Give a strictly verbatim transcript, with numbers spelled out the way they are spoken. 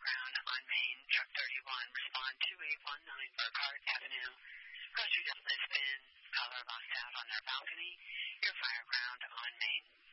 ground on Main, truck thirty-one, respond two eight one nine Burkhardt Avenue. Grocery outlet spin, caller locked out on their balcony. Your fire ground on Main.